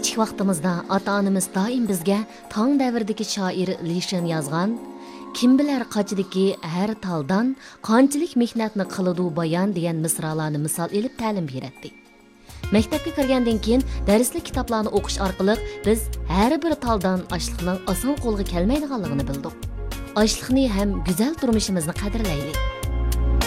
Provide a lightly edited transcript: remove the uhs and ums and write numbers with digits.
kichik vaqtimizda ota-onamiz doim bizga tong davridagi shoir Lishin yozgan kim bilar qachidiki har taldan qanchalik mehnatni qiladi bayon degan misralarni misol elib ta'lim beradi. Maktabga kirgandan keyin darslik kitoblarni o'qish orqali biz har bir taldan ochliqning oson qo'lga kelmaydiganligini bildik. Ochliqni ham go'zal turmushimizni qadrlaylik.